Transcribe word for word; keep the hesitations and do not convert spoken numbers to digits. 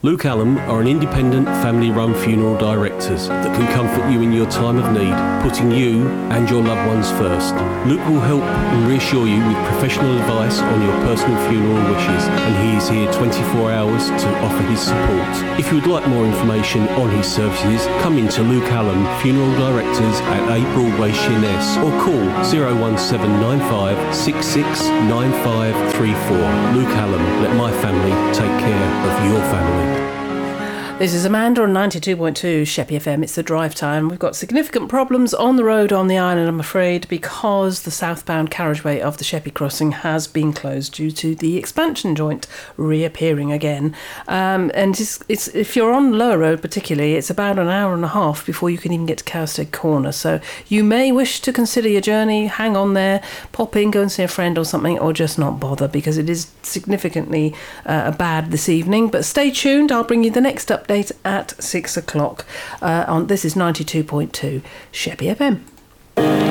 Luke Allen are an independent family-run funeral directors that can comfort you in your time of need, putting you and your loved ones first. Luke will help and reassure you with professional advice on your personal funeral wishes, and he is here twenty-four hours to offer his support. If you would like more information on his services, come in to Luke Allen Funeral Directors at eight Broadway, Sheerness, or call oh one seven nine five, six six nine five three four. Luke Allen, let my family take care of your family. This is Amanda on ninety-two point two Sheppey F M. It's the drive time. We've got significant problems on the road on the island, I'm afraid, because the southbound carriageway of the Sheppey crossing has been closed due to the expansion joint reappearing again. Um, and it's, it's, if you're on Lower Road particularly, it's about an hour and a half before you can even get to Cowstead Corner. So you may wish to consider your journey, hang on there, pop in, go and see a friend or something, or just not bother, because it is significantly uh, bad this evening. But stay tuned. I'll bring you the next update at six o'clock uh, on this is ninety-two point two Sheppey F M.